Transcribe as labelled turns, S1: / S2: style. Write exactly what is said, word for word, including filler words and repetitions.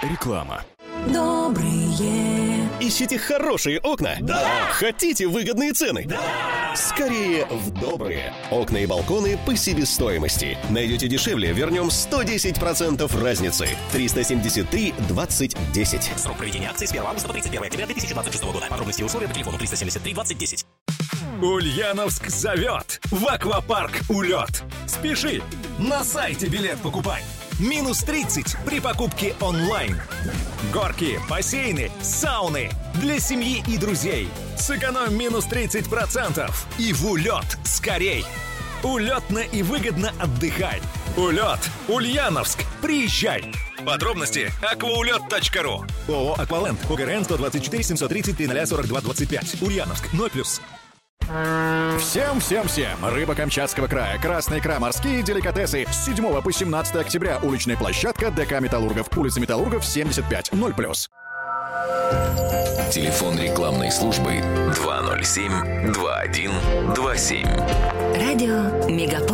S1: Реклама.
S2: Добрые.
S3: Ищите хорошие окна?
S2: Да!
S3: Хотите выгодные цены?
S2: Да!
S3: Скорее в Добрые. Окна и балконы по себестоимости. Найдете дешевле, вернем сто десять процентов разницы. триста семьдесят три двадцать десять.
S4: Срок проведения акции с первого августа по тридцать первое октября две тысячи двадцать шестого года. Подробности и условия по телефону триста семьдесят три двадцать десять.
S5: Ульяновск зовет в аквапарк «Улет». Спеши! На сайте билет покупай. Минус тридцать при покупке онлайн. Горки, бассейны, сауны для семьи и друзей. Сэкономь минус тридцать процентов и в «Улет» скорей. Улетно и выгодно отдыхай. «Улет», Ульяновск. Приезжай. Подробности акваулет точка ру. ООО «Акваленд». ОГРН сто двадцать четыре семьсот тридцать три ноль сорок два двадцать пять. Ульяновск. ноль плюс.
S1: Всем-всем-всем! Рыба Камчатского края, красные икра, морские деликатесы. С седьмого по семнадцатое октября. Уличная площадка ДК «Металлургов». Улица Металлургов, семьдесят пять. ноль плюс.
S6: Телефон рекламной службы два ноль семь два один два семь.
S2: Радио Мегаполис.